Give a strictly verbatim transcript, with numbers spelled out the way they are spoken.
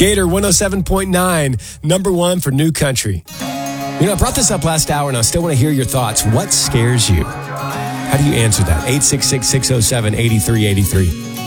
Gator one oh seven point nine, number one for new country. You know, I brought this up last hour, and I still want to hear your thoughts. What scares you? How do you answer that? eight six six, six oh seven, eight three eight three.